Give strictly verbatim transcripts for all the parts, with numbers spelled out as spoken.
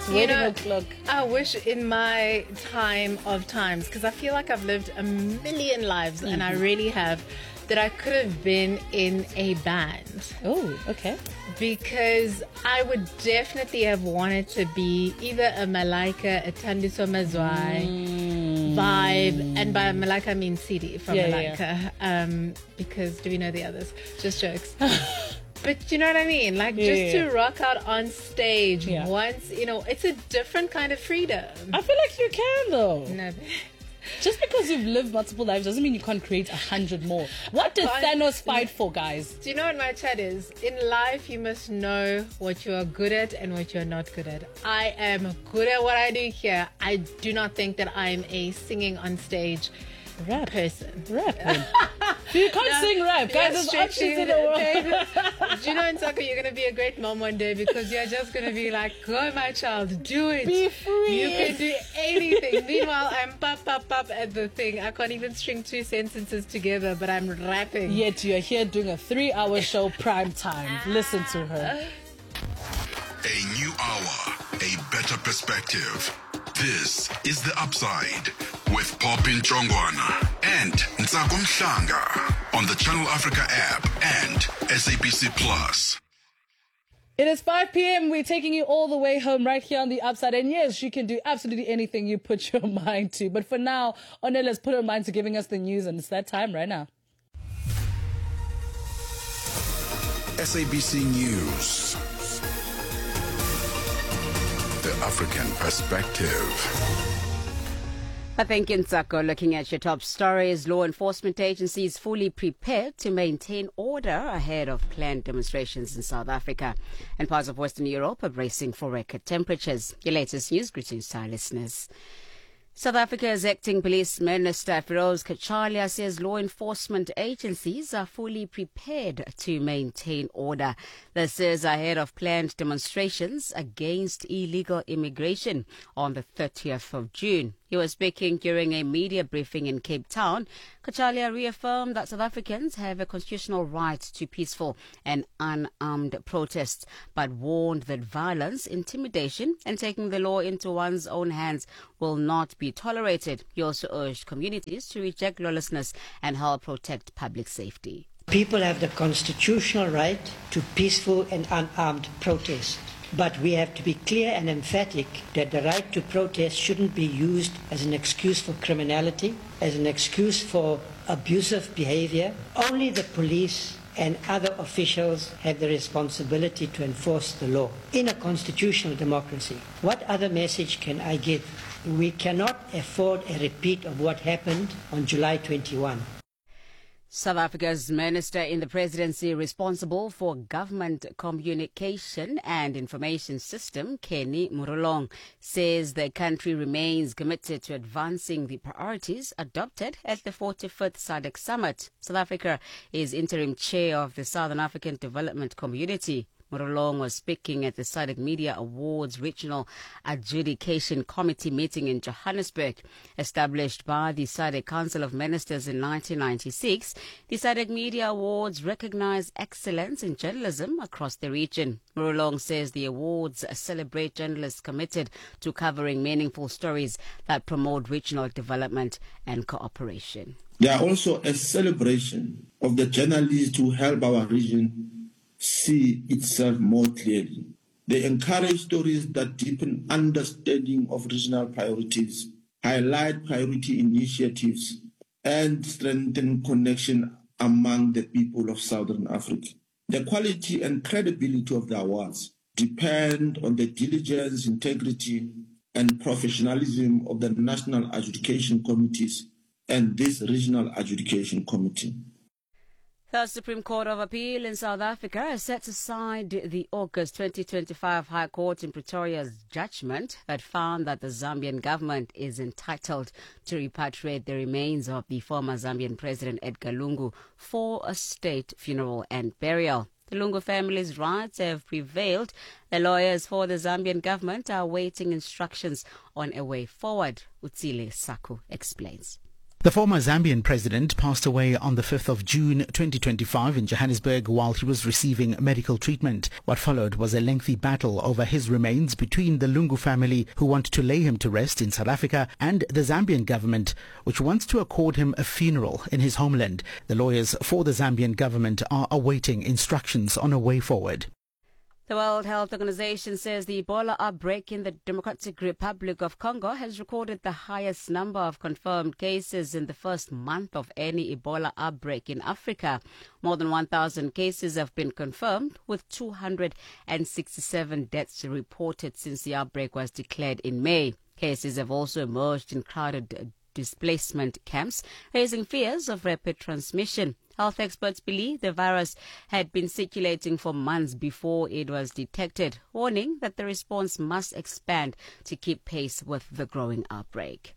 wedding know, o'clock. I wish in my time of times, because I feel like I've lived a million lives, mm-hmm. and I really have, that I could have been in a band. Oh, okay. Because I would definitely have wanted to be either a Malaika, a Thandiso Mazwai mm. vibe, and by Malaika I mean C D from yeah, Malaika. Yeah. Um, because do we know the others? Just jokes. But you know what I mean? Like, yeah, just yeah. to rock out on stage yeah. once, you know, it's a different kind of freedom. I feel like you can, though. No. Just because you've lived multiple lives doesn't mean you can't create a hundred more. What did Thanos fight for, guys? Do you know what my chat is? In life, you must know what you are good at and what you're not good at. I am good at what I do here. I do not think that I'm a singing on stage rap person. Rap. You can't no, sing rap, guys. There's options in the world. Do you know, Nsako, you're going to be a great mom one day because you're just going to be like, go, my child, do it. Be free. You can do anything. Meanwhile, I'm pop, pop, pop at the thing. I can't even string two sentences together, but I'm rapping. Yet you're here doing a three-hour show prime time. Listen to her. A new hour, a better perspective. This is The Upside with Popin Chongwana and Nsako Mhlanga on the Channel Africa app and S A B C Plus. It is five p.m. We're taking you all the way home right here on The Upside. And yes, you can do absolutely anything you put your mind to. But for now, Onela's put her mind to giving us the news, and it's that time right now. S A B C News. The African Perspective. Thank you, Nsako. Looking at your top stories, law enforcement agencies fully prepared to maintain order ahead of planned demonstrations in South Africa. And parts of Western Europe are bracing for record temperatures. Your latest news, greetings to our listeners. South Africa's acting police minister Feroz Kachalia says law enforcement agencies are fully prepared to maintain order. This is ahead of planned demonstrations against illegal immigration on the thirtieth of June. He was speaking during a media briefing in Cape Town. Kachalia reaffirmed that South Africans have a constitutional right to peaceful and unarmed protests, but warned that violence, intimidation, and taking the law into one's own hands will not be tolerated. He also urged communities to reject lawlessness and help protect public safety. People have the constitutional right to peaceful and unarmed protest. But we have to be clear and emphatic that the right to protest shouldn't be used as an excuse for criminality, as an excuse for abusive behavior. Only the police and other officials have the responsibility to enforce the law. In a constitutional democracy, what other message can I give? We cannot afford a repeat of what happened on July twenty-first. South Africa's minister in the presidency responsible for government communication and information system, Kenny Murolong, says the country remains committed to advancing the priorities adopted at the forty-fifth S A D C summit. South Africa is interim chair of the Southern African Development Community. Murolong was speaking at the S A D C Media Awards Regional Adjudication Committee meeting in Johannesburg. Established by the S A D C Council of Ministers in nineteen ninety-six, the S A D C Media Awards recognize excellence in journalism across the region. Murolong says the awards celebrate journalists committed to covering meaningful stories that promote regional development and cooperation. They are also a celebration of the journalists who help our region see itself more clearly. They encourage stories that deepen understanding of regional priorities, highlight priority initiatives, and strengthen connection among the people of Southern Africa. The quality and credibility of the awards depend on the diligence, integrity, and professionalism of the national adjudication committees and this regional adjudication committee. The Supreme Court of Appeal in South Africa has set aside the August twenty twenty-five High Court in Pretoria's judgment that found that the Zambian government is entitled to repatriate the remains of the former Zambian President Edgar Lungu for a state funeral and burial. The Lungu family's rights have prevailed. The lawyers for the Zambian government are awaiting instructions on a way forward. Utsile Saku explains. The former Zambian president passed away on the fifth of June twenty twenty-five in Johannesburg while he was receiving medical treatment. What followed was a lengthy battle over his remains between the Lungu family, who want to lay him to rest in South Africa, and the Zambian government, which wants to accord him a funeral in his homeland. The lawyers for the Zambian government are awaiting instructions on a way forward. The World Health Organization says the Ebola outbreak in the Democratic Republic of Congo has recorded the highest number of confirmed cases in the first month of any Ebola outbreak in Africa. More than one thousand cases have been confirmed, with two hundred sixty-seven deaths reported since the outbreak was declared in May. Cases have also emerged in crowded displacement camps, raising fears of rapid transmission. Health experts believe the virus had been circulating for months before it was detected, warning that the response must expand to keep pace with the growing outbreak.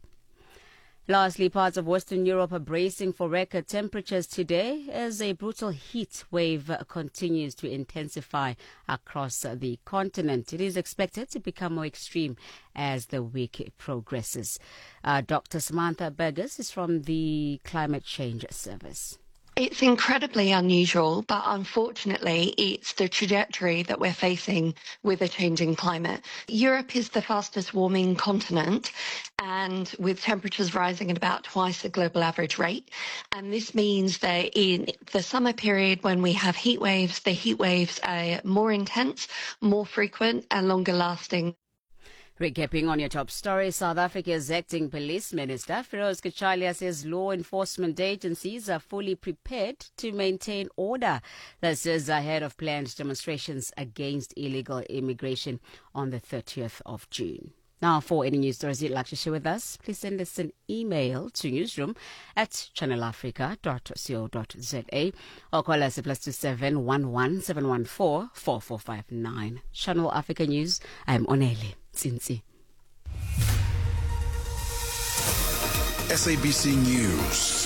Lastly, parts of Western Europe are bracing for record temperatures today as a brutal heat wave continues to intensify across the continent. It is expected to become more extreme as the week progresses. Uh, Doctor Samantha Burgess is from the Climate Change Service. It's incredibly unusual, but unfortunately, it's the trajectory that we're facing with a changing climate. Europe is the fastest warming continent, and with temperatures rising at about twice the global average rate. And this means that in the summer period, when we have heat waves, the heat waves are more intense, more frequent, and longer lasting. Recapping on your top story, South Africa's acting police minister, Feroz Kachalia, says law enforcement agencies are fully prepared to maintain order. This is ahead of planned demonstrations against illegal immigration on the thirtieth of June. Now, for any news stories you'd like to share with us, please send us an email to newsroom at channel africa dot co dot za or call us at plus two seven one one seven one four four four five nine. Channel Africa News, I'm Onele Tsinsi. S A B C News.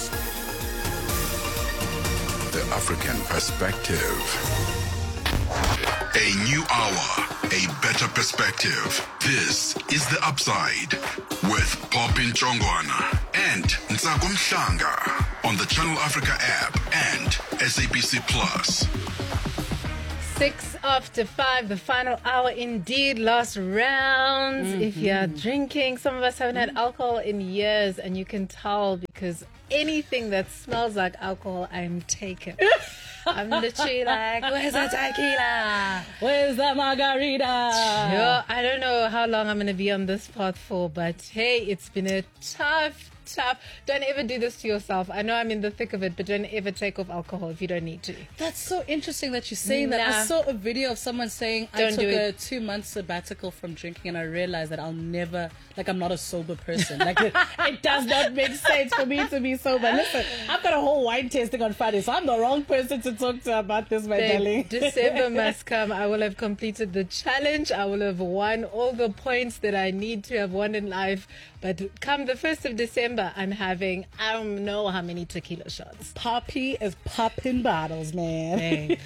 The African Perspective. A new hour, a better perspective. This is The Upside with Popin Chongwana and Ntsako Mhlanga on the Channel Africa app and S A B C Plus. Six after five, the final hour indeed, last round. Mm-hmm. If you're drinking, some of us haven't had alcohol in years, and you can tell because anything that smells like alcohol, I'm taken. I'm literally like, where's the tequila? Where's the margarita? Sure, I don't know how long I'm going to be on this path for, but hey, it's been a tough tough. Don't ever do this to yourself. I know I'm in the thick of it, but don't ever take off alcohol if you don't need to. That's so interesting that you're saying nah. that. I saw a video of someone saying don't I took do a it. two month sabbatical from drinking, and I realized that I'll never, like, I'm not a sober person. Like, it, it does not make sense for me to be sober. Listen, I've got a whole wine tasting on Friday, so I'm the wrong person to talk to about this, my Babe, darling. December must come. I will have completed the challenge. I will have won all the points that I need to have won in life. But come the first of December, I'm having, I don't know how many tequila shots. Poppy is popping bottles, man. Hey.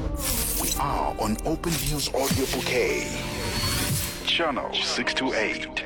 We are on Open Views Audio Bouquet. Channel six two eight.